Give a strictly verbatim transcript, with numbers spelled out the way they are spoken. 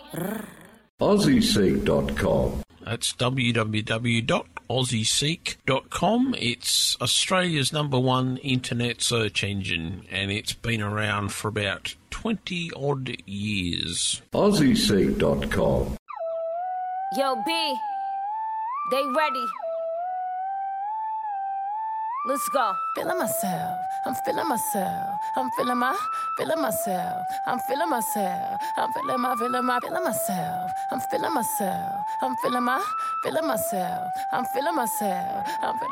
Aussie Seek dot com. That's w w w dot aussie seek dot com. It's Australia's number one internet search engine, and it's been around for about twenty odd years. Aussie Seek dot com. Yo, B, they ready. Let's go. Feeling myself, I'm feeling myself, I'm feeling my, feeling myself, I'm feeling myself, I'm feeling my, feeling my, feeling myself, I'm feeling myself, I'm feeling my, feeling myself, I'm feeling myself, I'm feeling